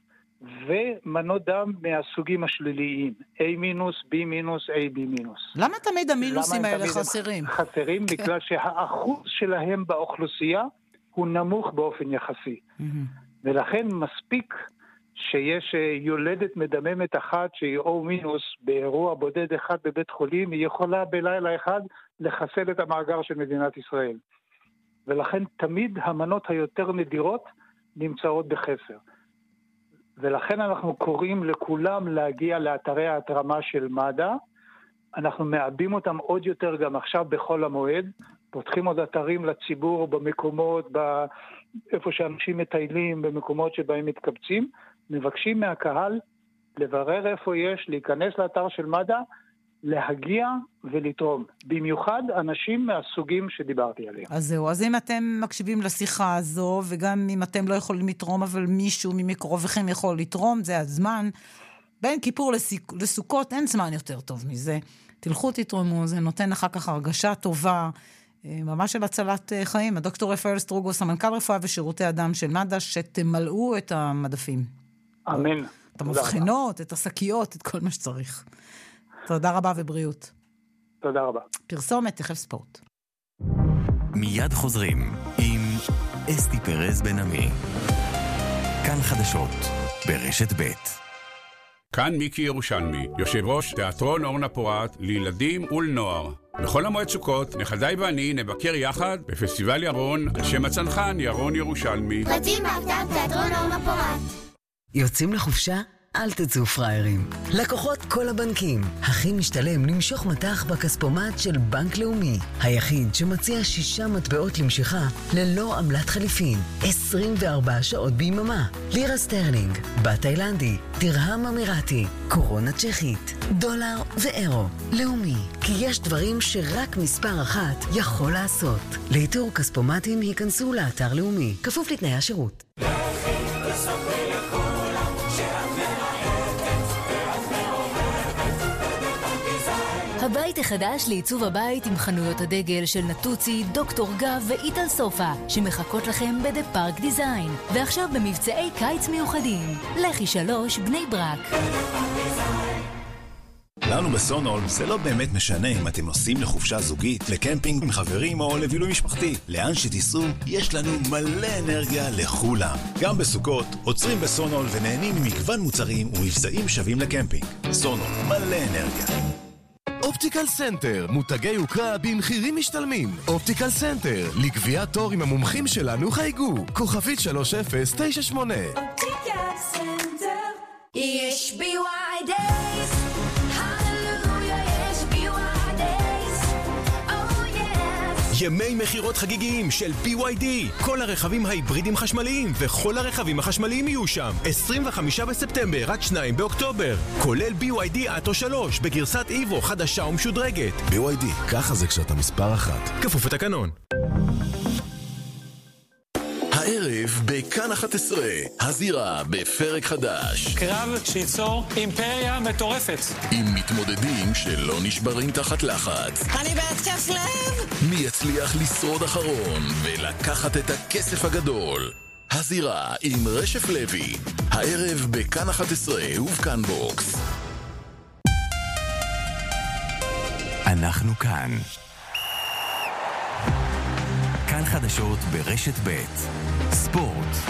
ומנות דם מהסוגים השליליים, A מינוס, B מינוס, A B מינוס. למה תמיד המינוסים האלה חסרים? חסרים בגלל שהאחוז שלהם באוכלוסייה הוא נמוך באופן יחסי. ולכן מספיק שיש יולדת מדממת אחת שהיא O מינוס באירוע בודד אחד בבית חולים, היא יכולה בלילה אחד לחסל את המאגר של מדינת ישראל. ולכן תמיד המנות היותר נדירות נמצאות בחסר. ולכן אנחנו קוראים לכולם להגיע לאתרי ההתרמה של מד"א. אנחנו מאבים אותם עוד יותר גם עכשיו בכל המועד. פותחים עוד אתרים לציבור במקומות, איפה שאנשים מטיילים, במקומות שבהם מתקבצים. מבקשים מהקהל לברר איפה יש, להיכנס לאתר של מד"א, להגיע ולתרום. במיוחד אנשים מהסוגים שדיברתי עליהם. אז זהו, אז אם אתם מקשיבים לשיחה הזו, וגם אם אתם לא יכולים לתרום, אבל מישהו ממקרובכם יכול לתרום, זה הזמן. בין כיפור לסיק... לסוכות אין זמן יותר טוב מזה. תלכו תתרמו, זה נותן אחר כך הרגשה טובה, ממש של הצלת חיים. הדוקטור רפאל סטרוגו, סמנכ"ל רפואה ושירותי אדם של מד"א, שתמלאו את המדפים. אמן. את המבחנות, את השקיות, את כל מה שצריך. תודה רבה ובריאות. תודה רבה. פרסומת, תכף ספורט. מיד חוזרים עם אסתי פרז בן עמי. כאן חדשות ברשת ב'. כאן מיקי ירושלמי, יושב ראש תיאטרון אורנה פורת לילדים ולנוער. בכל המועד סוכות, נכדיי ואני נבקר יחד בפסטיבל ירון, על שם הצנחן ירון ירושלמי. רצים בהפתעת תיאטרון אורנה פורת. יוצאים לחופשה? אל תצאו פריירים. לקוחות כל הבנקים. הכי משתלם למשוך מטח בכספומט של בנק לאומי. היחיד שמציע שישה מטבעות למשיכה ללא עמלת חליפין. עשרים וארבע שעות ביממה. לירה סטרלינג, בת תאילנדי, דרהם אמירתי, קורונה צ'כית, דולר ואירו. לאומי. כי יש דברים שרק מספר אחת יכול לעשות. לאיתור כספומטים היכנסו לאתר לאומי. כפוף לתנאי השירות. הבית החדש לעיצוב הבית עם חנויות הדגל של נטוצי, דוקטור גב ואיטל סופה, שמחכות לכם בדה פארק דיזיין. ועכשיו במבצעי קיץ מיוחדים. לכי שלוש, בני ברק. לנו בסונול זה לא באמת משנה אם אתם נוסעים לחופשה זוגית, לקמפינג עם חברים או לבילוי משפחתי. לאן שתיסעו, יש לנו מלא אנרגיה לכולם. גם בסוכות, עוצרים בסונול ונהנים ממגוון מוצרים ומבצעים שווים לקמפינג. סונול, מלא אנרגיה. אופטיקל סנטר, מותגי יוקרה במחירים משתלמים. אופטיקל סנטר, לקביעת תור עם המומחים שלנו חייגו. כוכבית שלוש אפס תשע שמונה. אופטיקל סנטר, יש בי וואי דייס, הללויה, יש בי וואי דייס, oh yes. ימי מחירות חגיגיים של בי וואי די. כל הרכבים ההיברידים חשמליים וכל הרכבים החשמליים יהיו שם. עשרים וחמישה בספטמבר עד שניים באוקטובר. כולל בי וואי די אטו שלוש בגרסת איבו חדשה ומשודרגת. בי וואי די, ככה זה כשאתה מספר אחת. כפוף לתקנון. הערב בכאן אחת עשרה, הזירה בפרק חדש. קרב שיצור אימפריה מטורפת. עם מתמודדים שלא נשברים תחת לחץ. אני בהתקף לב. מי יצליח לשרוד אחרון ולקחת את הכסף הגדול? הזירה עם רשף לוי. הערב בכאן אחת עשרה ובכאן בוקס. אנחנו כאן. כאן חדשות ברשת ב'. ספורט.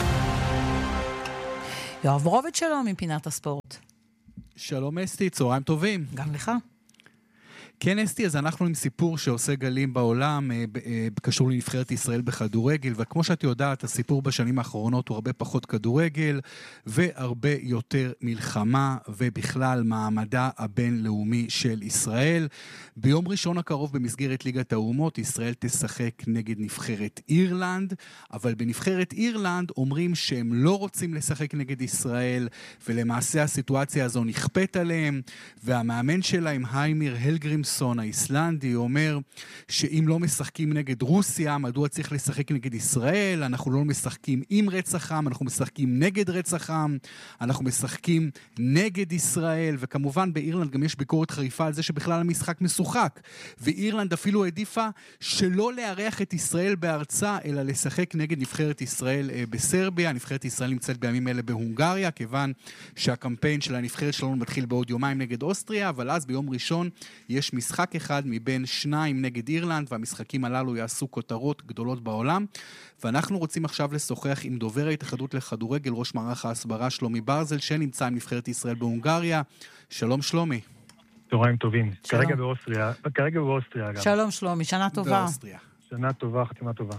יואב בורוביץ' שלום מפינת הספורט. שלום אסתי, צהריים טובים. גם לך. כן, אסתי, אז אנחנו עם סיפור שעושה גלים בעולם, קשור לנבחרת ישראל בכדורגל, וכמו שאת יודעת, הסיפור בשנים האחרונות הוא הרבה פחות כדורגל, והרבה יותר מלחמה, ובכלל מעמדה הבינלאומי של ישראל. ביום ראשון הקרוב במסגרת ליגת האומות, ישראל תשחק נגד נבחרת אירלנד, אבל בנבחרת אירלנד אומרים שהם לא רוצים לשחק נגד ישראל, ולמעשה הסיטואציה הזו נכפת עליהם, והמאמן שלהם, היימיר הלגרימסון האיסלנדי, אומר שאם לא משחקים נגד רוסיה, מדוע צריך לשחק נגד ישראל? אנחנו לא משחקים עם רצח עם, אנחנו משחקים נגד רצח עם, אנחנו משחקים נגד ישראל, וכמובן באירלנד גם יש ביקורת חריפה על זה שבכלל המשחק משוחק, ואירלנד אפילו העדיפה שלא לארח את ישראל בארצה, אלא לשחק נגד נבחרת ישראל בסרביה. נבחרת ישראל נמצאת בימים אלה בהונגריה, כיוון שהקמפיין של הנבחרת שלנו מתחיל בעוד יומיים נגד אוסטריה, אבל אז ביום ראשון יש משחק אחד מבין שניים נגד אירלנד, והמשחקים הללו יעשו כותרות גדולות בעולם. ואנחנו רוצים עכשיו לשוחח עם דובר ההתאחדות לכדורגל, ראש מערך ההסברה שלומי ברזל, שנמצא עם נבחרת ישראל בהונגריה. שלום שלומי. צהריים טובים. כרגע באוסטריה, כרגע באוסטריה גם. שלום שלומי, שנה טובה. באוסטריה. שנה טובה, חתימה טובה.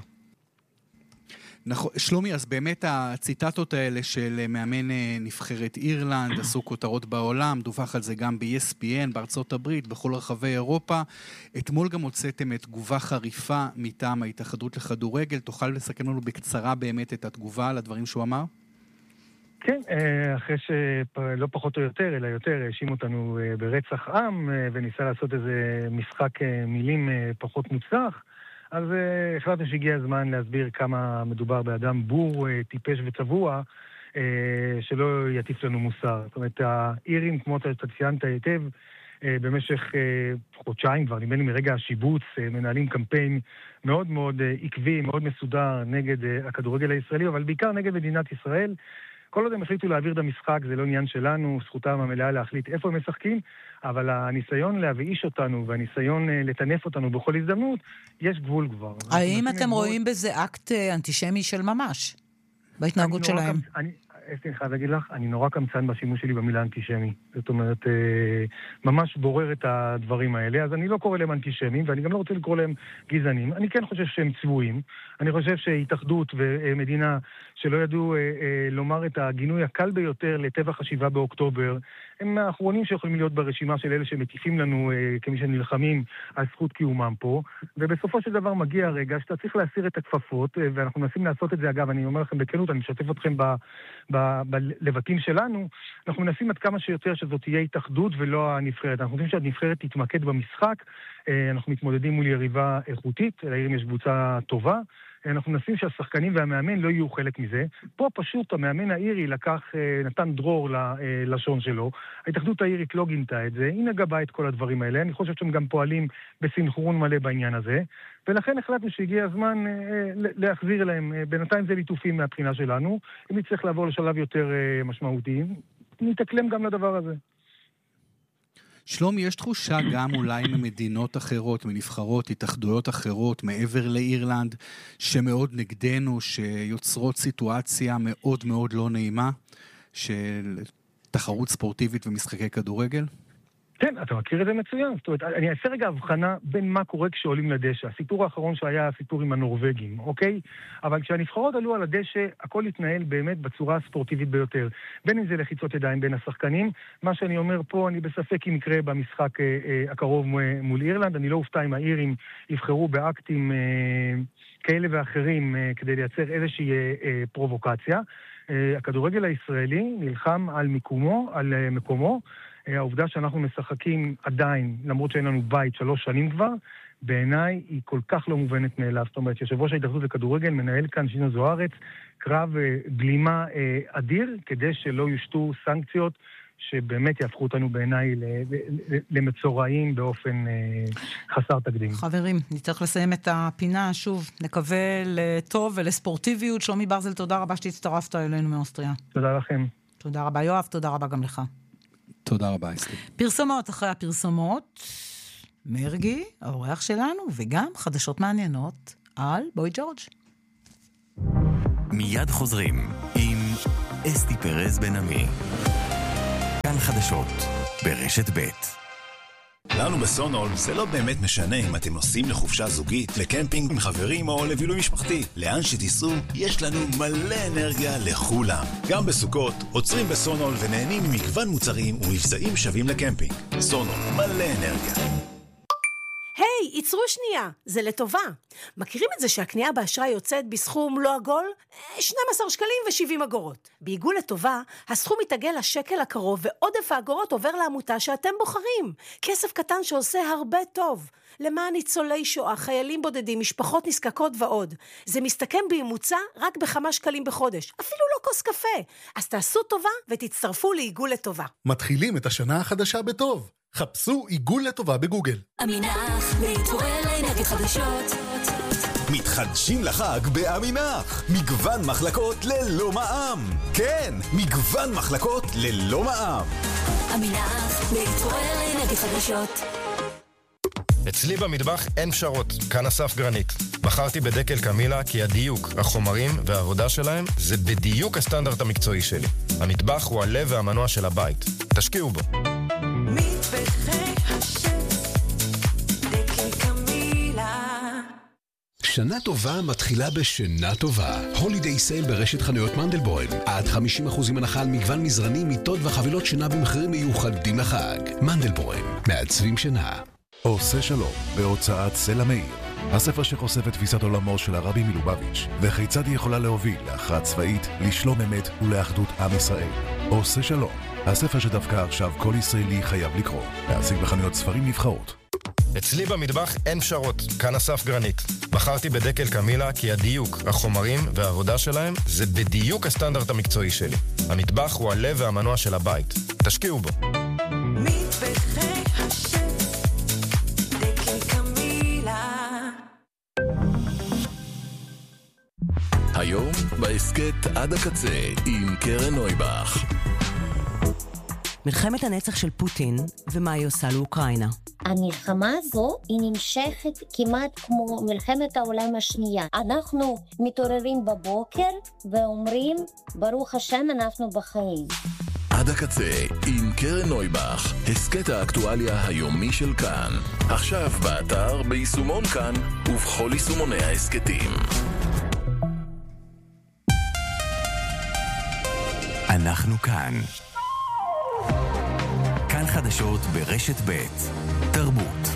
נכון, שלומי, אז באמת הציטטות האלה של מאמן נבחרת אירלנד עשו כותרות בעולם, דווח על זה גם ב-E S P N, בארצות הברית, בכל רחבי אירופה. אתמול גם הוצאתם את תגובה חריפה מטעם ההתאחדות לכדורגל. תוכל לסכם לנו בקצרה באמת את התגובה על הדברים שהוא אמר? כן, אחרי שלא פחות או יותר, אלא יותר, האשים אותנו ברצח עם, וניסה לעשות איזה משחק מילים פחות מוצלח, אז uh, החלטנו שהגיע הזמן להסביר כמה מדובר באדם בור, uh, טיפש וצבוע, uh, שלא יטיף לנו מוסר. זאת אומרת, האירים, כמו שאתה ציינת היטב, uh, במשך uh, חודשיים כבר, נדמה לי מרגע השיבוץ, uh, מנהלים קמפיין מאוד מאוד uh, עקבי, מאוד מסודר נגד uh, הכדורגל הישראלי, אבל בעיקר נגד מדינת ישראל. כל עוד הם החליטו להעביר את המשחק, זה לא עניין שלנו, זכותם המלאה להחליט איפה הם משחקים, אבל הניסיון להבאיש אותנו והניסיון לטנף אותנו בכל הזדמנות, יש גבול כבר. האם אתם רואים בזה אקט אנטישמי של ממש, בהתנהגות שלהם? אני אסתי, אני חייב להגיד לך, אני נורא קמצן בשימוש שלי במילה אנטישמי. זאת אומרת, ממש בורר את הדברים האלה, אז אני לא קורא להם אנטישמים, ואני גם לא רוצה לקרוא להם גזענים. אני כן חושב שהם צבועים. אני חושב שהתאחדות ומדינה שלא ידעו לומר את הגינוי הקל ביותר לטבח השבעה באוקטובר, הם האחרונים שיכולים להיות ברשימה של אלה שמטיפים לנו כמי שנלחמים על זכות קיומם פה, ובסופו של דבר מגיע הרגע שאתה צריך להסיר את הכפפות, ואנחנו מנסים לעשות את זה. אגב, אני אומר לכם בכנות, אני משתף אתכם ב... בלבטים שלנו, אנחנו מנסים עד כמה שיותר שזאת תהיה התאחדות ולא הנבחרת. אנחנו חושבים שהנבחרת תתמקד במשחק, אנחנו מתמודדים מול יריבה איכותית, לעירים יש קבוצה טובה, אנחנו מנסים שהשחקנים והמאמן לא יהיו חלק מזה. פה פשוט המאמן האירי לקח, נתן דרור ללשון שלו, ההתאחדות האירית לא גינתה את זה, היא נגבה את כל הדברים האלה, אני חושב שהם גם פועלים בסינכרון מלא בעניין הזה, ולכן החלטנו שהגיע הזמן להחזיר להם, בינתיים זה ליטופים מהבחינה שלנו, אם נצטרך לעבור לשלב יותר משמעותי, נתאקלם גם לדבר הזה. שלומי, יש תחושה גם אולי ממדינות אחרות, מנבחרות, התאחדויות אחרות, מעבר לאירלנד, שמאוד נגדנו, שיוצרות סיטואציה מאוד מאוד לא נעימה, של תחרות ספורטיבית ומשחקי כדורגל? כן, אתה מכיר את זה מצוין. זאת אומרת, אני אעשה רגע הבחנה בין מה קורה כשעולים לדשא. הסיפור האחרון שהיה הסיפור עם הנורווגים, אוקיי? אבל כשהנבחרות עלו על הדשא, הכל התנהל באמת בצורה הספורטיבית ביותר. בין אם זה לחיצות ידיים בין השחקנים, מה שאני אומר פה, אני בספק אם יקרה במשחק אה, אה, הקרוב מול אירלנד. אני לא אופתע אם האירים יבחרו באקטים אה, כאלה ואחרים אה, כדי לייצר איזושהי אה, אה, פרובוקציה. אה, הכדורגל הישראלי נלחם על מיקומו, על אה, מקומו, העובדה שאנחנו משחקים עדיין, למרות שאין לנו בית שלוש שנים כבר, בעיניי היא כל כך לא מובנת מאליו. זאת אומרת, יושב ראש ההתאחדות לכדורגל מנהל כאן שינו זוארץ, קרב בלימה אדיר, כדי שלא יושתו סנקציות שבאמת יהפכו אותנו בעיניי למצורעים באופן חסר תקדים. חברים, נצטרך לסיים את הפינה, שוב, נקווה לטוב ולספורטיביות. שלומי ברזל, תודה רבה שהצטרפת אלינו מאוסטריה. תודה לכם. תודה רבה, יואב, תודה רבה גם לך. תודה רבה, אסתי. פרסומות אחרי הפרסומות, מרגי, האורח שלנו, וגם חדשות מעניינות על בוי ג'ורג'. מיד חוזרים עם אסתי פרז בן עמי. כאן חדשות ברשת ב'. לנו בסונול זה לא באמת משנה אם אתם נוסעים לחופשה זוגית, לקמפינג עם חברים או לבילוי משפחתי. לאן שתיסעו, יש לנו מלא אנרגיה לכולם. גם בסוכות, עוצרים בסונול ונהנים ממגוון מוצרים ומבצעים שווים לקמפינג. סונול, מלא אנרגיה. היי, hey, יצרו שנייה, זה לטובה. מכירים את זה שהקנייה באשראי יוצאת בסכום לא עגול? שנים עשר שקלים ו-שבעים אגורות. בעיגול לטובה, הסכום מתעגל לשקל הקרוב ועודף האגורות עובר לעמותה שאתם בוחרים. כסף קטן שעושה הרבה טוב. למען ניצולי שואה, חיילים בודדים, משפחות נזקקות ועוד. זה מסתכם בממוצע רק בכמה שקלים בחודש. אפילו לא כוס קפה. אז תעשו טובה ותצטרפו לעיגול לטובה. מתחילים את השנה החדשה בטוב. חפשו עיגול לטובה בגוגל. אמינח, להתעורר לאנרגיות חדשות. מתחדשים לחג באמינח. מגוון מחלקות ללא מע"מ. כן, מגוון מחלקות ללא מע"מ. אמינח, להתעורר לאנרגיות חדשות. אצלי במטבח אין פשרות, כאן אסף גרנית. בחרתי בדקל קמילה כי הדיוק, החומרים והעבודה שלהם זה בדיוק הסטנדרט המקצועי שלי. המטבח הוא הלב והמנוע של הבית. תשקיעו בו. מטבחי השף, דקל קמילה. שנה טובה מתחילה בשינה טובה. הולידיי סייל ברשת חנויות מנדלבוים. עד חמישים אחוז הנחה על מגוון מזרני, מיטות וחבילות שינה במחירים מיוחדים לחג. מנדלבוים, מעצבים שינה. עושה שלום, בהוצאת סלע מאיר. הספר שחושף את תפיסת עולמו של הרבי מלובביץ' וכיצד היא יכולה להוביל להכרעה צבאית, לשלום אמת ולאחדות עם ישראל. עושה שלום, הספר שדווקא עכשיו כל ישראלי חייב לקרוא. להשיג בחנויות ספרים נבחרות. אצלי במטבח אין פשרות, כאן אסף גרנית. בחרתי בדקל קמילה כי הדיוק, החומרים והעבודה שלהם זה בדיוק הסטנדרט המקצועי שלי. המטבח הוא הלב והמנוע של הבית. תשקיעו בו. מטבחי השף, דקל קמילה. היום בעסקת עד הקצה עם קרן נויבך. מלחמת הנצח של פוטין ומה היא עושה לאוקראינה. המלחמה הזו היא נמשכת כמעט כמו מלחמת העולם השנייה. אנחנו מתעוררים בבוקר ואומרים ברוך השם אנחנו בחיים. עד הקצה עם קרן נויבך, הסקט האקטואליה היומי של כאן. עכשיו באתר, ביישומון כאן ובכל יישומוני ההסקטים. אנחנו כאן. כאן חדשות ברשת ב' תרבות.